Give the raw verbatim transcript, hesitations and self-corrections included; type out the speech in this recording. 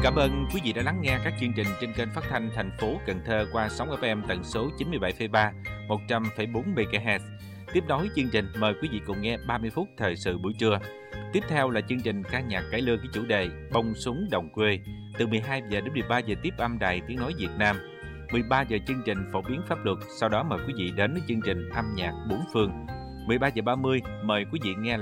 Cảm ơn quý vị đã lắng nghe các chương trình trên kênh phát thanh thành phố Cần Thơ qua sóng ép em tần số chín mươi bảy phẩy ba, một trăm phẩy bốn mê ga héc. Tiếp nối chương trình, mời quý vị cùng nghe ba mươi phút thời sự buổi trưa. Tiếp theo là chương trình ca nhạc cải lương với chủ đề Bông súng đồng quê. Từ mười hai giờ đến mười ba giờ tiếp âm Đài Tiếng nói Việt Nam. mười ba giờ chương trình phổ biến pháp luật, sau đó mời quý vị đến với chương trình âm nhạc bốn phương. mười ba giờ ba mươi mời quý vị nghe